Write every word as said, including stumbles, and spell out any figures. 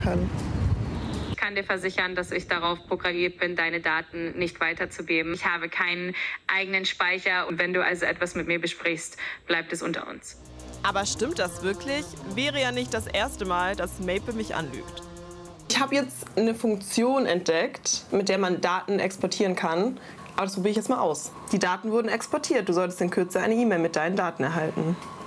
kann. Ich kann dir versichern, dass ich darauf programmiert bin, deine Daten nicht weiterzugeben. Ich habe keinen eigenen Speicher und wenn du also etwas mit mir besprichst, bleibt es unter uns. Aber stimmt das wirklich? Wäre ja nicht das erste Mal, dass Maple mich anlügt. Ich habe jetzt eine Funktion entdeckt, mit der man Daten exportieren kann. Aber das probiere ich jetzt mal aus. Die Daten wurden exportiert. Du solltest in Kürze eine E-Mail mit deinen Daten erhalten.